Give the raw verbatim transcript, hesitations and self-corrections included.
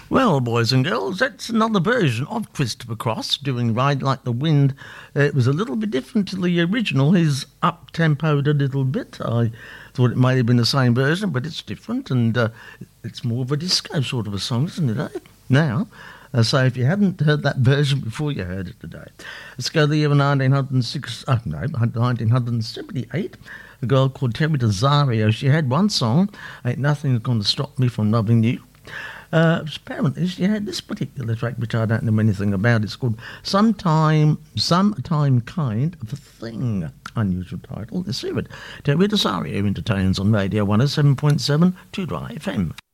Well, boys and girls, that's another version of Christopher Cross doing Ride Like the Wind. Uh, it was a little bit different to the original. He's up-tempoed a little bit. I thought it may have been the same version, but it's different, and uh, it's more of a disco sort of a song, isn't it, eh? Now, uh, so if you hadn't heard that version before, you heard it today. Let's go to the year of nineteen oh six, oh, no, nineteen seventy-eight. A girl called Terry Rosario. She had one song, Ain't Nothing's Gonna Stop Me From Loving You. Uh, apparently she had this particular track, which I don't know anything about. It's called Sometime, Sometime Kind of a Thing. Unusual title. Let's see it. Terry Rosario entertains on Radio one oh seven point seven, two Dry F M.